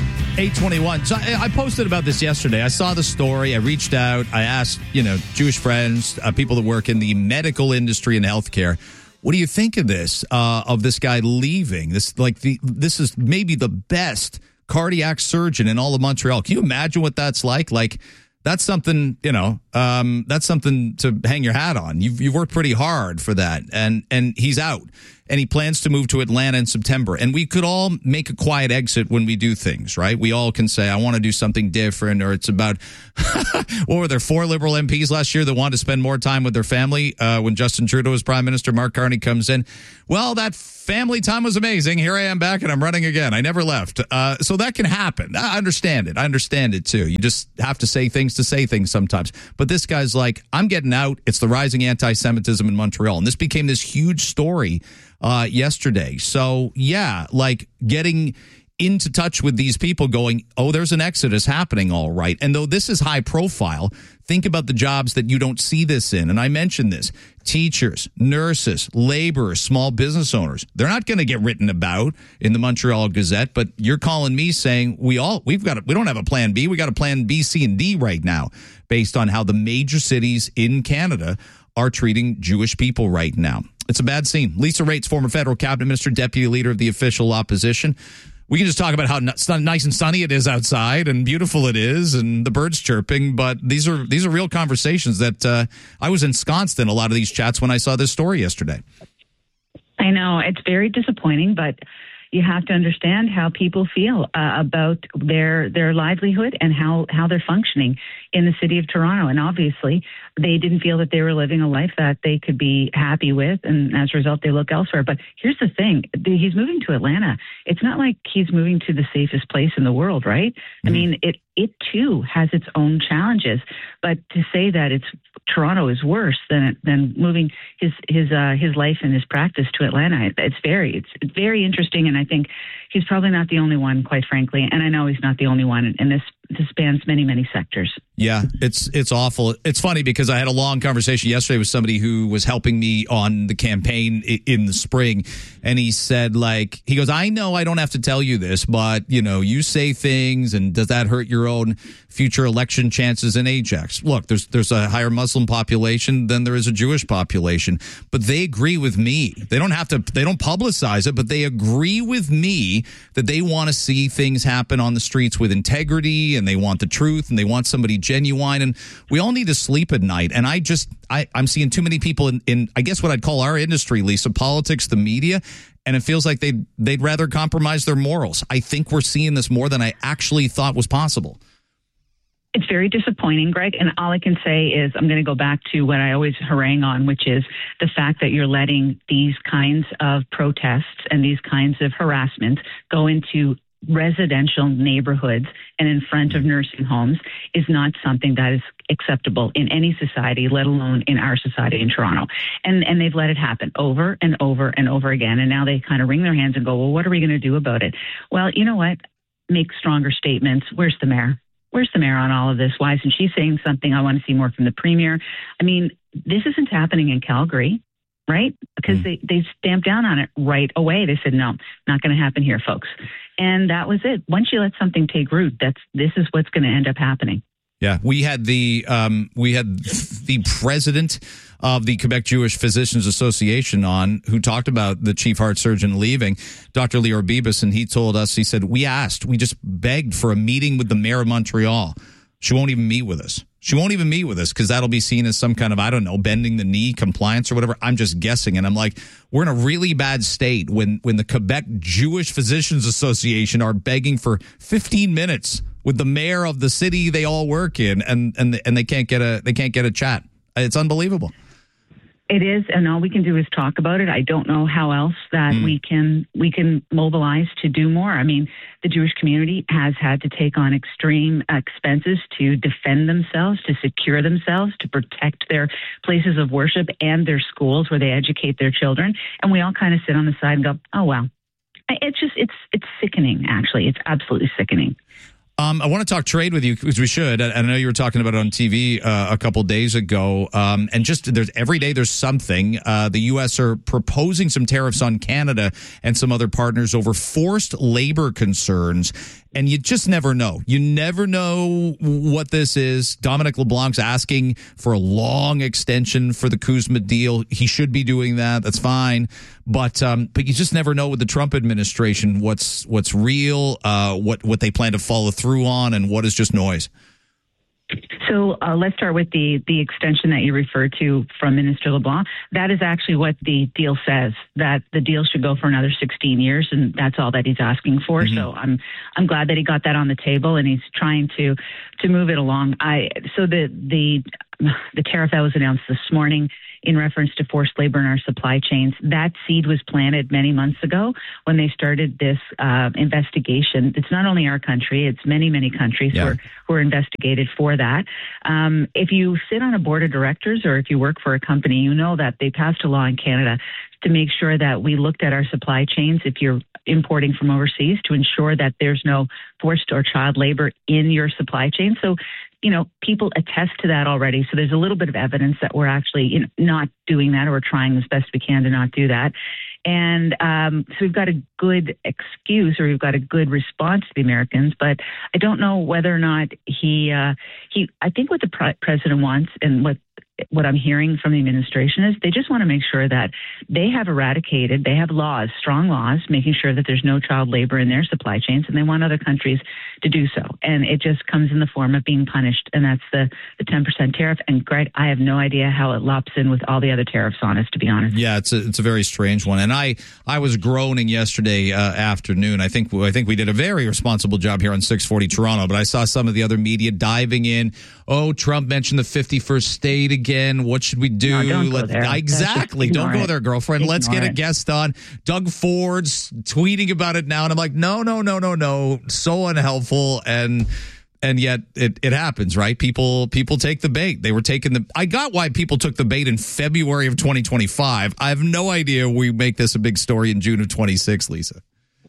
8:21. So I posted about this yesterday. I saw the story. I reached out. I asked, Jewish friends, people that work in the medical industry and healthcare, what do you think of this guy leaving? This is maybe the best cardiac surgeon in all of Montreal. Can you imagine what that's like? Like, that's something, that's something to hang your hat on. You've worked pretty hard for that. And he's out. And he plans to move to Atlanta in September. And we could all make a quiet exit when we do things, right? We all can say, I want to do something different, or it's about, what were there, 4 Liberal MPs last year that wanted to spend more time with their family when Justin Trudeau was Prime Minister. Mark Carney comes in. Well, that family time was amazing. Here I am back and I'm running again. I never left. So that can happen. I understand it. I understand it too. You just have to say things sometimes. But this guy's like, I'm getting out. It's the rising anti-Semitism in Montreal. And this became this huge story yesterday. So yeah, like getting into touch with these people going, oh, there's an exodus happening. All right. And though this is high profile, think about the jobs that you don't see this in. And I mentioned this: teachers, nurses, laborers, small business owners. They're not going to get written about in the Montreal Gazette, but you're calling me saying we don't have a plan B. We got a plan B, C, and D right now based on how the major cities in Canada are treating Jewish people right now. It's a bad scene. Lisa Raitt, former federal cabinet minister, deputy leader of the official opposition. We can just talk about how nice and sunny it is outside and beautiful it is and the birds chirping, but these are real conversations that I was ensconced in a lot of these chats when I saw this story yesterday. I know. It's very disappointing, but you have to understand how people feel about their livelihood and how they're functioning in the city of Toronto. And obviously, they didn't feel that they were living a life that they could be happy with. And as a result, they look elsewhere. But here's the thing. He's moving to Atlanta. It's not like he's moving to the safest place in the world, right? I mean, it too has its own challenges. But to say that Toronto is worse than moving his life and his practice to Atlanta, it's very interesting. And I think he's probably not the only one, quite frankly. And I know he's not the only one. And this spans many, many sectors. Yeah, it's awful. It's funny because I had a long conversation yesterday with somebody who was helping me on the campaign in the spring. And he said, he goes, I know I don't have to tell you this, but, you say things, and does that hurt your own future election chances in Ajax? Look, there's a higher Muslim population than there is a Jewish population, but they agree with me. They don't publicize it, but they agree with me that they want to see things happen on the streets with integrity, and they want the truth, and they want somebody genuine, and we all need to sleep at night. And I'm seeing too many people in I guess what I'd call our industry, Lisa, politics, the media, and it feels like they'd rather compromise their morals. I think we're seeing this more than I actually thought was possible. It's very disappointing, Greg. And all I can say is I'm going to go back to what I always harangue on, which is the fact that you're letting these kinds of protests and these kinds of harassment go into residential neighborhoods and in front of nursing homes is not something that is acceptable in any society, let alone in our society in Toronto. And they've let it happen over and over and over again. And now they kind of wring their hands and go, well, what are we going to do about it? Well, you know what? Make stronger statements. Where's the mayor? Where's the mayor on all of this? Why isn't she saying something? I want to see more from the premier. I mean, this isn't happening in Calgary, right? Because they stamped down on it right away. They said, no, not going to happen here, folks. And that was it. Once you let something take root, this is what's going to end up happening. Yeah, we had the president of the Quebec Jewish Physicians Association on, who talked about the chief heart surgeon leaving, Dr. Lior Bibas, and he told us, he said, we just begged for a meeting with the mayor of Montreal. She won't even meet with us. She won't even meet with us because that'll be seen as some kind of, I don't know, bending the knee compliance or whatever. I'm just guessing. And I'm like, we're in a really bad state when the Quebec Jewish Physicians Association are begging for 15 minutes with the mayor of the city they all work in, and they can't get a chat. It's unbelievable. It is, and all we can do is talk about it. I don't know how else that we can mobilize to do more. I mean, the Jewish community has had to take on extreme expenses to defend themselves, to secure themselves, to protect their places of worship and their schools where they educate their children. And we all kind of sit on the side and go, oh, well. It's sickening, actually. It's absolutely sickening. I want to talk trade with you because we should. I know you were talking about it on TV a couple days ago. And just every day there's something. The U.S. are proposing some tariffs on Canada and some other partners over forced labor concerns. And you just never know. You never know what this is. Dominic LeBlanc's asking for a long extension for the Kuzma deal. He should be doing that. That's fine. But you just never know with the Trump administration what's real, what they plan to follow through on, and what is just noise. So let's start with the extension that you referred to from Minister LeBlanc. That is actually what the deal says, that the deal should go for another 16 years, and that's all that he's asking for. Mm-hmm. So I'm glad that he got that on the table, and he's trying to move it along. So the tariff that was announced this morning in reference to forced labor in our supply chains, that seed was planted many months ago when they started this investigation. It's not only our country, it's many, many countries who are investigated for that. If you sit on a board of directors or if you work for a company, you know that they passed a law in Canada to make sure that we looked at our supply chains if you're importing from overseas to ensure that there's no forced or child labor in your supply chain. So, people attest to that already. So there's a little bit of evidence that we're actually not doing that, or trying as best we can to not do that. And so we've got a good excuse, or we've got a good response to the Americans. But I don't know whether or not I think what the president wants, and what I'm hearing from the administration, is they just want to make sure that they have laws, strong laws, making sure that there's no child labor in their supply chains, and they want other countries to do so. And it just comes in the form of being punished, and that's the 10% tariff. And Greg, I have no idea how it lops in with all the other tariffs on us, to be honest. Yeah, it's a very strange one. And I was groaning yesterday afternoon. I think we did a very responsible job here on 640 Toronto, but I saw some of the other media diving in. Oh, Trump mentioned the 51st state again. What should we do? No, don't go there. Exactly. Don't go there, girlfriend. Ignore Let's get a guest on. Doug Ford's tweeting about it now. And I'm like, no. So unhelpful. And yet it happens, right? People take the bait. I got why people took the bait in February of 2025. I have no idea we make this a big story in June of 26, Lisa.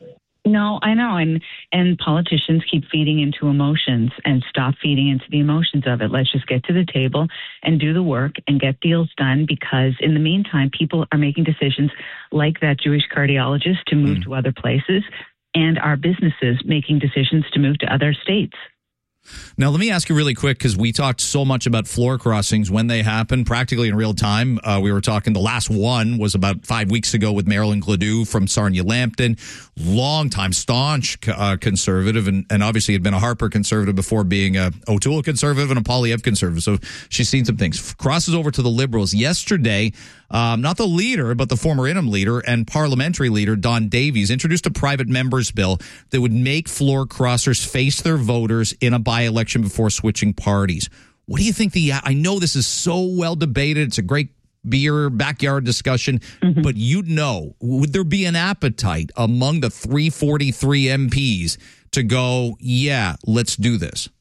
No, I know. And politicians keep feeding into emotions, and stop feeding into the emotions of it. Let's just get to the table and do the work and get deals done, because in the meantime, people are making decisions like that Jewish cardiologist to move to other places, and our businesses making decisions to move to other states. Now, let me ask you really quick, because we talked so much about floor crossings when they happen, practically in real time. We were talking, the last one was about 5 weeks ago with Marilyn Gladue from Sarnia-Lambton, long-time staunch conservative, and obviously had been a Harper conservative before being a O'Toole conservative and a Poilievre conservative. So she's seen some things. Crosses over to the Liberals. Yesterday, not the leader, but the former interim leader and parliamentary leader, Don Davies, introduced a private member's bill that would make floor crossers face their voters in a by-election before switching parties. What do you think I know this is so well debated. It's a great beer backyard discussion, but would there be an appetite among the 343 MPs to go, yeah, let's do this?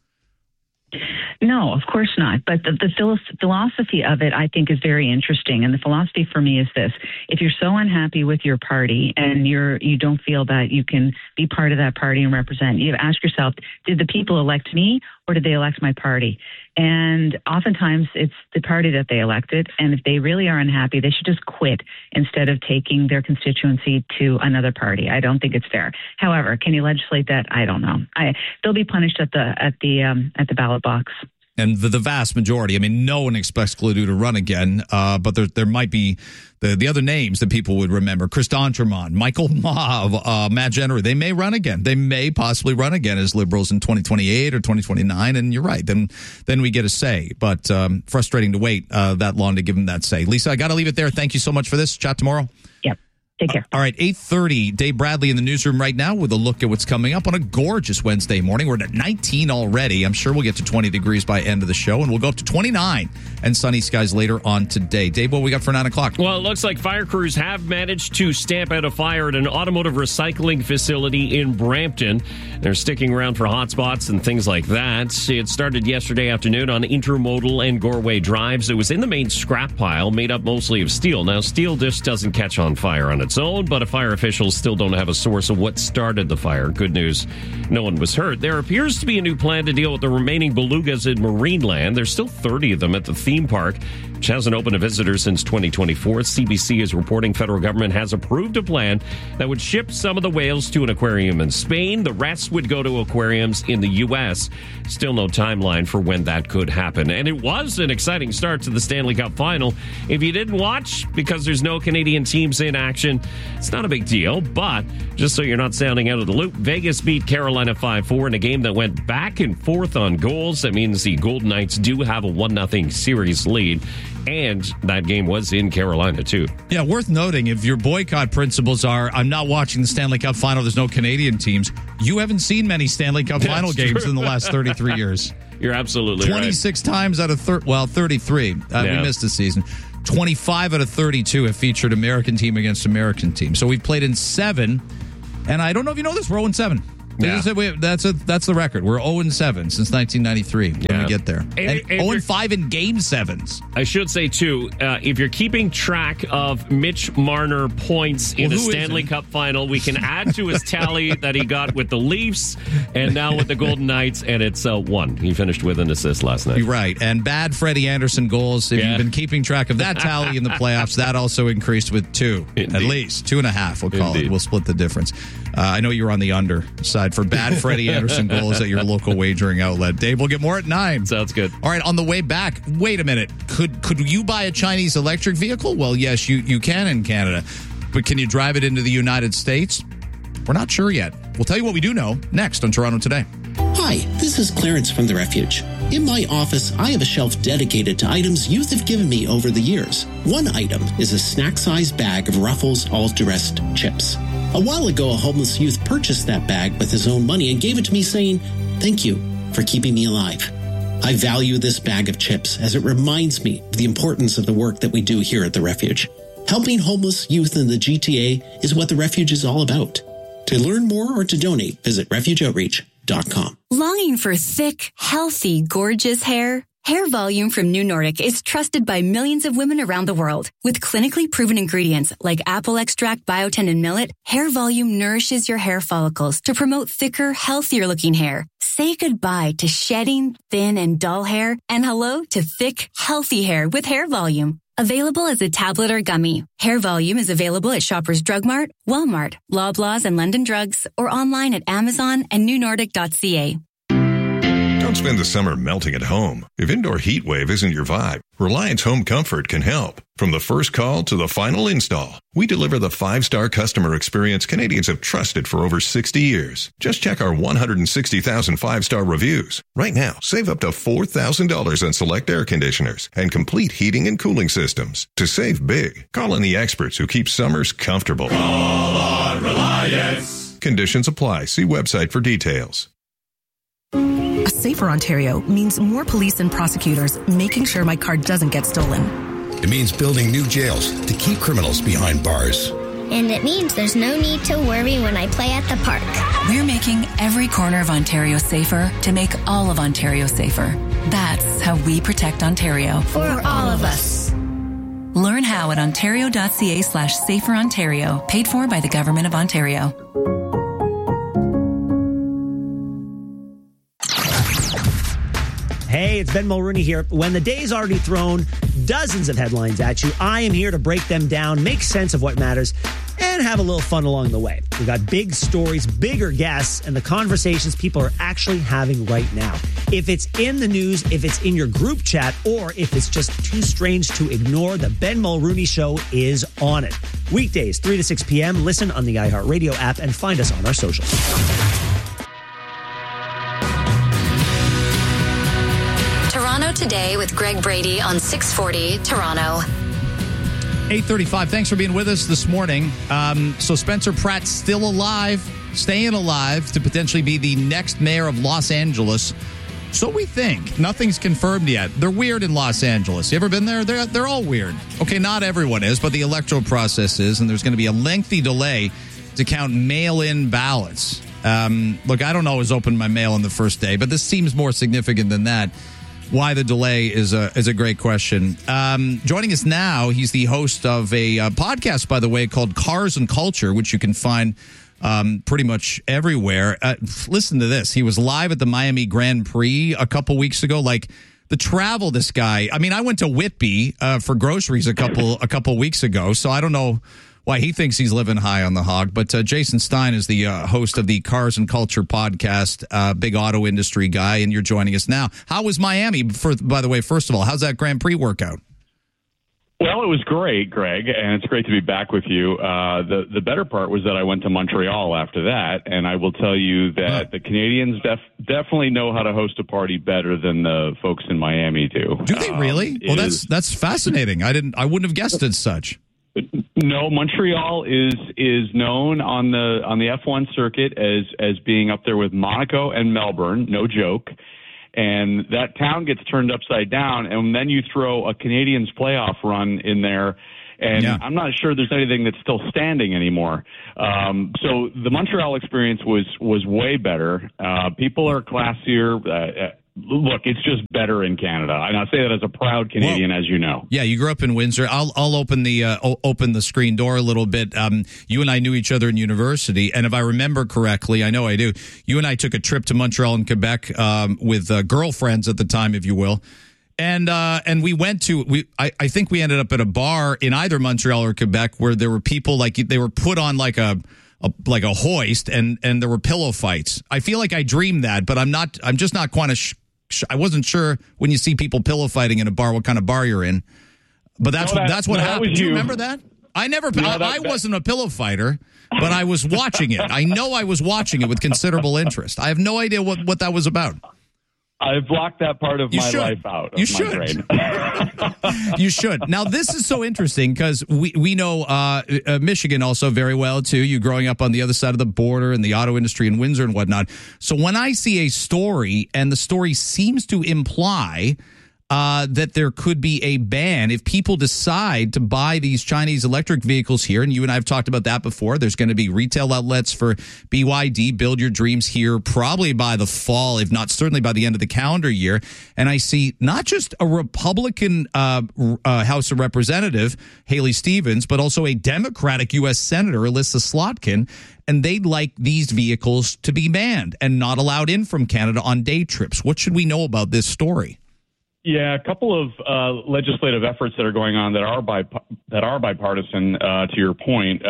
No, of course not. But the philosophy of it, I think, is very interesting. And the philosophy for me is this: if you're so unhappy with your party and you don't feel that you can be part of that party and represent, you ask yourself, did the people elect me, or did they elect my party? And oftentimes it's the party that they elected. And if they really are unhappy, they should just quit instead of taking their constituency to another party. I don't think it's fair. However, can you legislate that? I don't know. They'll be punished at the ballot box. And the vast majority, I mean, no one expects Gladue to run again, but there might be the other names that people would remember. Chris D'Entremont, Michael Mauve, Matt Jenner. They may run again. They may possibly run again as Liberals in 2028 or 2029. And you're right. Then we get a say. But frustrating to wait that long to give them that say. Lisa, I got to leave it there. Thank you so much for this. Chat tomorrow. Yep. Take care. All right, 8:30. Dave Bradley in the newsroom right now with a look at what's coming up on a gorgeous Wednesday morning. We're at 19 already. I'm sure we'll get to 20 degrees by end of the show, and we'll go up to 29 and sunny skies later on today. Dave, what we got for 9 o'clock? Well, it looks like fire crews have managed to stamp out a fire at an automotive recycling facility in Brampton. They're sticking around for hotspots and things like that. It started yesterday afternoon on Intermodal and Goreway Drives. It was in the main scrap pile, made up mostly of steel. Now, steel just doesn't catch on fire on its its own, but fire officials still don't have a source of what started the fire. Good news, no one was hurt. There appears to be a new plan to deal with the remaining belugas in Marineland. There's still 30 of them at the theme park, which hasn't opened to visitors since 2024. CBC is reporting federal government has approved a plan that would ship some of the whales to an aquarium in Spain. The rest would go to aquariums in the U.S. Still no timeline for when that could happen. And it was an exciting start to the Stanley Cup final. If you didn't watch, because there's no Canadian teams in action, it's not a big deal. But just so you're not sounding out of the loop, Vegas beat Carolina 5-4 in a game that went back and forth on goals. That means the Golden Knights do have a 1-0 series lead. And that game was in Carolina, too. Yeah, worth noting, if your boycott principles are, I'm not watching the Stanley Cup final, there's no Canadian teams, you haven't seen many Stanley Cup final games in the last 33 years. You're absolutely 26 times out of 33. We missed a season. 25 out of 32 have featured American team against American team. So we've played in 7, and I don't know if you know this, we're 0-7. Yeah. That's the record. We're 0-7 since 1993 when we get there. And 0-5 in Game 7s. I should say, too, if you're keeping track of Mitch Marner points in the Stanley Cup final, we can add to his tally that he got with the Leafs and now with the Golden Knights, and it's 1. He finished with an assist last night. Right. And bad Freddie Anderson goals. If you've been keeping track of that tally in the playoffs, that also increased with 2. Indeed. At least 2.5, we'll call it. We'll split the difference. I know you're on the under side for bad Freddie Anderson goals at your local wagering outlet. Dave, we'll get more at 9. Sounds good. All right, on the way back, wait a minute. Could you buy a Chinese electric vehicle? Well, yes, you can in Canada. But can you drive it into the United States? We're not sure yet. We'll tell you what we do know next on Toronto Today. Hi, this is Clarence from The Refuge. In my office, I have a shelf dedicated to items youth have given me over the years. One item is a snack-sized bag of Ruffles all-dressed chips. A while ago, a homeless youth purchased that bag with his own money and gave it to me saying, "Thank you for keeping me alive." I value this bag of chips as it reminds me of the importance of the work that we do here at The Refuge. Helping homeless youth in the GTA is what The Refuge is all about. To learn more or to donate, visit refugeoutreach.com. Longing for thick, healthy, gorgeous hair? Hair Volume from New Nordic is trusted by millions of women around the world. With clinically proven ingredients like apple extract, biotin, and millet, Hair Volume nourishes your hair follicles to promote thicker, healthier-looking hair. Say goodbye to shedding, thin, and dull hair, and hello to thick, healthy hair with Hair Volume. Available as a tablet or gummy, Hair Volume is available at Shoppers Drug Mart, Walmart, Loblaws, and London Drugs, or online at Amazon and newnordic.ca. Don't spend the summer melting at home. If indoor heat wave isn't your vibe, Reliance Home Comfort can help. From the first call to the final install, we deliver the 5-star customer experience Canadians have trusted for over 60 years. Just check our 160,000 5-star reviews. Right now, save up to $4,000 on select air conditioners and complete heating and cooling systems. To save big, call on the experts who keep summers comfortable. Call on Reliance. Conditions apply. See website for details. A safer Ontario means more police and prosecutors making sure my car doesn't get stolen. It means building new jails to keep criminals behind bars. And it means there's no need to worry when I play at the park. We're making every corner of Ontario safer to make all of Ontario safer. That's how we protect Ontario. For all of us. Learn how at ontario.ca/saferontario, paid for by the Government of Ontario. Hey, it's Ben Mulrooney here. When the day's already thrown dozens of headlines at you, I am here to break them down, make sense of what matters, and have a little fun along the way. We've got big stories, bigger guests, and the conversations people are actually having right now. If it's in the news, if it's in your group chat, or if it's just too strange to ignore, the Ben Mulrooney Show is on it. Weekdays, 3 to 6 p.m. Listen on the iHeartRadio app and find us on our socials. Toronto Today with Greg Brady on 640 Toronto. 8:35. Thanks for being with us this morning. So Spencer Pratt's still alive, staying alive to potentially be the next mayor of Los Angeles. So we think. Nothing's confirmed yet. They're weird in Los Angeles. You ever been there? They're all weird. Okay, not everyone is, but the electoral process is, and there's going to be a lengthy delay to count mail-in ballots. Look, I don't always open my mail on the first day, but this seems more significant than that. Why the delay is a great question. Joining us now, he's the host of a podcast, by the way, called Cars and Culture, which you can find pretty much everywhere. Listen to this. He was live at the Miami Grand Prix a couple weeks ago. Like, the travel, this guy. I mean, I went to Whitby for groceries a couple weeks ago, so I don't know why he thinks he's living high on the hog. But Jason Stein is the host of the Cars and Culture podcast, big auto industry guy, and you're joining us now. How was Miami? By the way, first of all, how's that Grand Prix workout? Well, it was great, Greg, and it's great to be back with you. The better part was that I went to Montreal after that, and I will tell you that the Canadians definitely know how to host a party better than the folks in Miami do. Do they really? Well, that's fascinating. I wouldn't have guessed as such. No, Montreal is known on the F1 circuit as being up there with Monaco and Melbourne. No joke. And that town gets turned upside down, and then you throw a Canadians playoff run in there, and I'm not sure there's anything that's still standing anymore. So the Montreal experience was way better. People are classier. Look, it's just better in Canada, and I say that as a proud Canadian, as you know. Yeah, you grew up in Windsor. I'll open the screen door a little bit. You and I knew each other in university, and if I remember correctly, I know I do. You and I took a trip to Montreal and Quebec with girlfriends at the time, if you will, and we went to I think we ended up at a bar in either Montreal or Quebec where there were people like they were put on like a hoist, and there were pillow fights. I feel like I dreamed that, but I'm just not quite I wasn't sure when you see people pillow fighting in a bar what kind of bar you're in, but that's what happened. Do you remember that? I wasn't a pillow fighter, but I was watching it. I know I was watching it with considerable interest. I have no idea what that was about. I've blocked that part of my life out. You should. You should. Now, this is so interesting because we know Michigan also very well, too. You growing up on the other side of the border and the auto industry in Windsor and whatnot. So when I see a story and the story seems to imply that there could be a ban if people decide to buy these Chinese electric vehicles here. And you and I have talked about that before. There's going to be retail outlets for BYD, Build Your Dreams here, probably by the fall, if not certainly by the end of the calendar year. And I see not just a Republican House of Representative, Haley Stevens, but also a Democratic U.S. Senator, Alyssa Slotkin. And they'd like these vehicles to be banned and not allowed in from Canada on day trips. What should we know about this story? Yeah, a couple of legislative efforts that are going on that are bipartisan. To your point,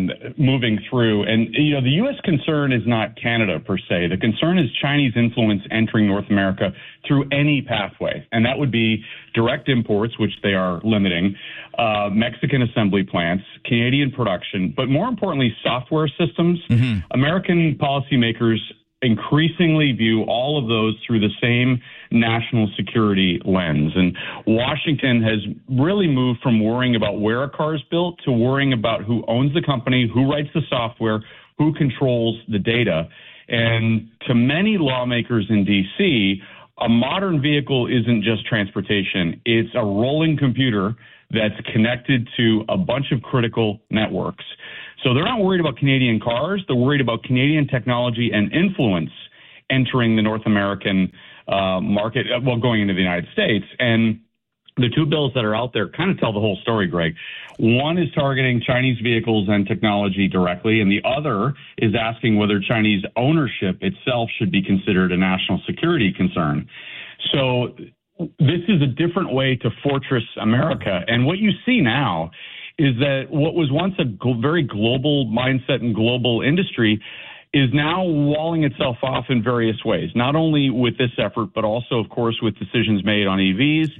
moving through, and the U.S. concern is not Canada per se. The concern is Chinese influence entering North America through any pathway, and that would be direct imports, which they are limiting, Mexican assembly plants, Canadian production, but more importantly, software systems. Mm-hmm. American policymakers increasingly view all of those through the same national security lens. And Washington has really moved from worrying about where a car is built to worrying about who owns the company, who writes the software, who controls the data. And to many lawmakers in D.C., a modern vehicle isn't just transportation. It's a rolling computer that's connected to a bunch of critical networks. So they're not worried about Canadian cars. They're worried about Canadian technology and influence entering the North American market, going into the United States. And the two bills that are out there kind of tell the whole story, Greg. One is targeting Chinese vehicles and technology directly, and the other is asking whether Chinese ownership itself should be considered a national security concern. So this is a different way to fortress America. And what you see now is that what was once a very global mindset and global industry is now walling itself off in various ways, not only with this effort, but also, of course, with decisions made on EVs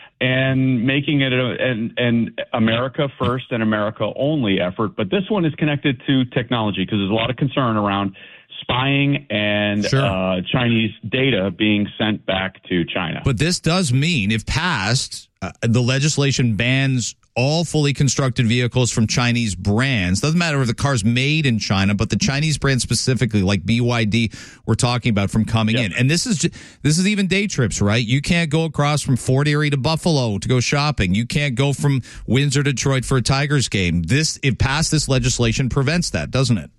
and making it an America first and America only effort. But this one is connected to technology because there's a lot of concern around spying and Chinese data being sent back to China. But this does mean, if passed, the legislation bans all fully constructed vehicles from Chinese brands. Doesn't matter if the car's made in China, but the Chinese brand specifically, like BYD, we're talking about from coming in. And this is even day trips, right? You can't go across from Fort Erie to Buffalo to go shopping. You can't go from Windsor to Detroit for a Tigers game. If passed, this legislation prevents that, doesn't it?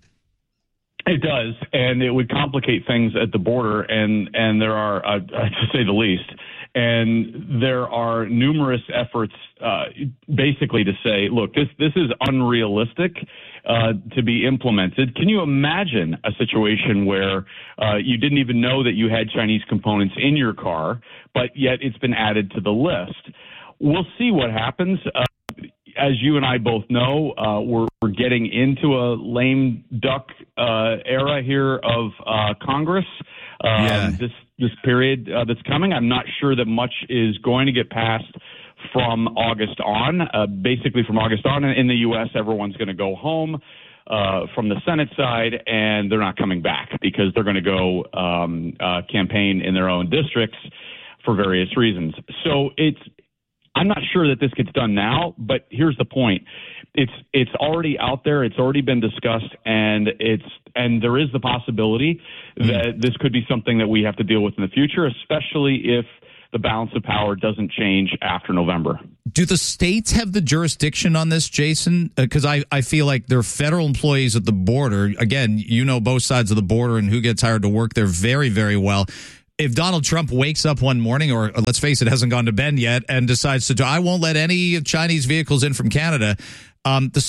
It does, and it would complicate things at the border, and there are, to say the least, And there are numerous efforts basically to say, look, this is unrealistic to be implemented. Can you imagine a situation where you didn't even know that you had Chinese components in your car, but yet it's been added to the list? We'll see what happens. As you and I both know, we're getting into a lame duck era here of Congress. This period that's coming, I'm not sure that much is going to get passed from August on. Basically, from August on in the U.S., everyone's going to go home from the Senate side, and they're not coming back because they're going to go campaign in their own districts for various reasons. So I'm not sure that this gets done now, but here's the point. It's already out there. It's already been discussed, and there is the possibility that this could be something that we have to deal with in the future, especially if the balance of power doesn't change after November. Do the states have the jurisdiction on this, Jason? Because I feel like they're federal employees at the border. Again, you know both sides of the border and who gets hired to work there very, very well. If Donald Trump wakes up one morning, or let's face it, hasn't gone to bed yet, and decides to, I won't let any Chinese vehicles in from Canada, do the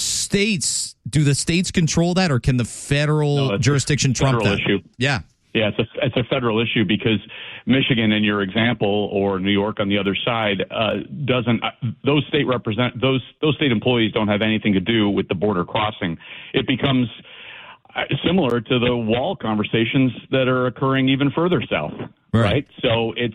states control that, or can the federal jurisdiction trump that? Issue. Yeah. Yeah, it's a federal issue because Michigan, in your example, or New York on the other side, doesn't. Those state employees don't have anything to do with the border crossing. It becomes similar to the wall conversations that are occurring even further south, right? So it's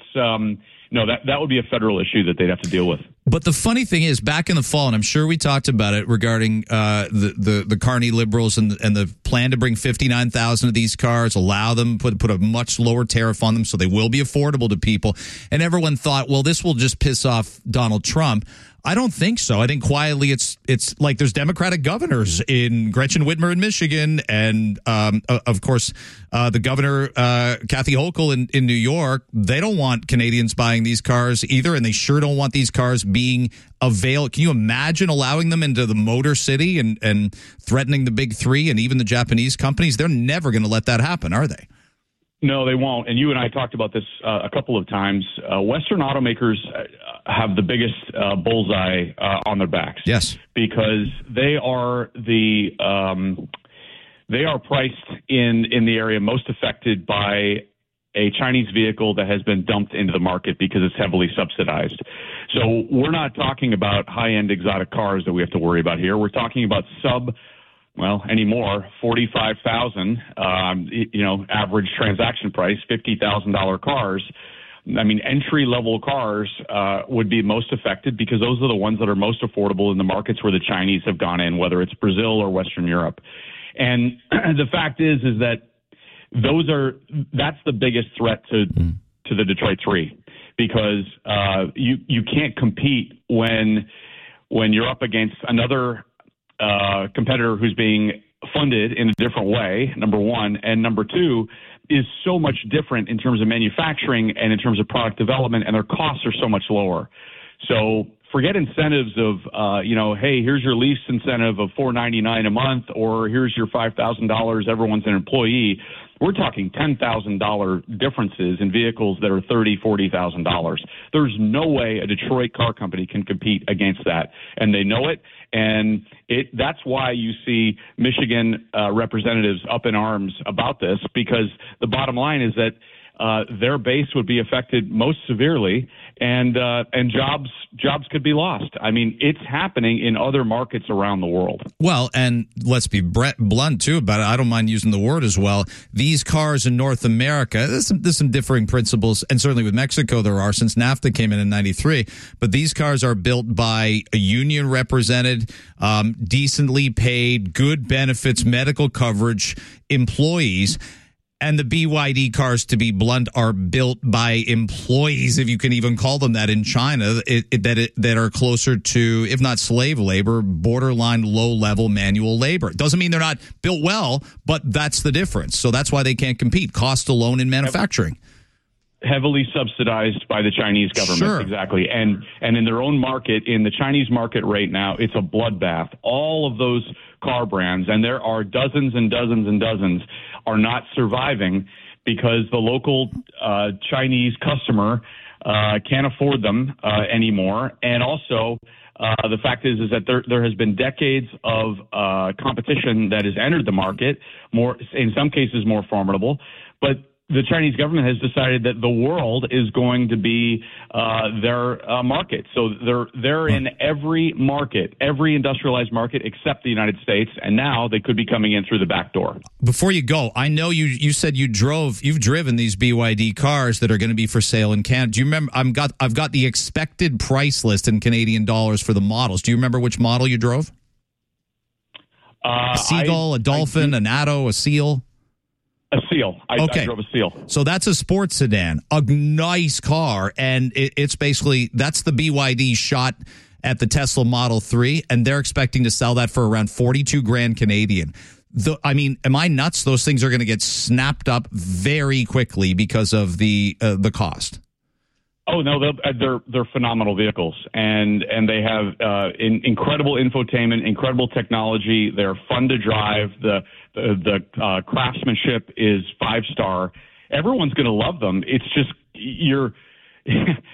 that would be a federal issue that they'd have to deal with. But the funny thing is, back in the fall, and I'm sure we talked about it regarding the Carney liberals and the plan to bring 59,000 of these cars, allow them, put a much lower tariff on them so they will be affordable to people. And everyone thought, well, this will just piss off Donald Trump. I don't think so. I think quietly it's like there's Democratic governors in Gretchen Whitmer in Michigan and, of course, the governor, Kathy Hochul in New York. They don't want Canadians buying these cars either, and they sure don't want these cars being available. Can you imagine allowing them into the Motor City and threatening the big three and even the Japanese companies? They're never going to let that happen, are they? No, they won't. And you and I talked about this a couple of times. Western automakers have the biggest bullseye on their backs. Yes, because they are priced in the area most affected by a Chinese vehicle that has been dumped into the market because it's heavily subsidized. So we're not talking about high-end exotic cars that we have to worry about here. We're talking about anymore, 45,000, average transaction price, $50,000 cars. I mean, entry-level cars would be most affected because those are the ones that are most affordable in the markets where the Chinese have gone in, whether it's Brazil or Western Europe. And the fact is that that's the biggest threat to the Detroit Three, because you can't compete when you're up against another competitor who's being funded in a different way, number one, and number two is so much different in terms of manufacturing and in terms of product development, and their costs are so much lower. So forget incentives of, hey, here's your lease incentive of $499 a month, or here's your $5,000, everyone's an employee. We're talking $10,000 differences in vehicles that are $30,000, $40,000. There's no way a Detroit car company can compete against that, and they know it. And that's why you see Michigan representatives up in arms about this, because the bottom line is that their base would be affected most severely, and jobs could be lost. I mean, it's happening in other markets around the world. Well, and let's be blunt too about it. I don't mind using the word as well. These cars in North America, there's some differing principles, and certainly with Mexico there are, since NAFTA came in 93. But these cars are built by a union represented, decently paid, good benefits, medical coverage employees. And the BYD cars, to be blunt, are built by employees, if you can even call them that, in China, that are closer to, if not slave labor, borderline low-level manual labor. It doesn't mean they're not built well, but that's the difference. So that's why they can't compete. Cost alone in manufacturing. Heavily subsidized by the Chinese government. Sure. Exactly. And in their own market, in the Chinese market right now, it's a bloodbath. All of those car brands, and there are dozens and dozens and dozens, are not surviving because the local Chinese customer can't afford them anymore. And also, the fact is that there has been decades of competition that has entered the market, more in some cases more formidable, but the Chinese government has decided that the world is going to be their market. So they're in every market, every industrialized market except the United States, and now they could be coming in through the back door. Before you go, I know you said you've driven these BYD cars that are going to be for sale in Canada. Do you remember? I've got the expected price list in Canadian dollars for the models. Do you remember which model you drove? A Seagull, a Dolphin, an Atto, a Seal. A Seal. I drove a Seal. So that's a sports sedan, a nice car, and it's basically, that's the BYD shot at the Tesla Model 3, and they're expecting to sell that for around $42,000 Canadian. I mean, am I nuts? Those things are going to get snapped up very quickly because of the cost. Oh no, they're phenomenal vehicles, and they have incredible infotainment, incredible technology. They're fun to drive. The craftsmanship is 5-star. Everyone's going to love them. It's just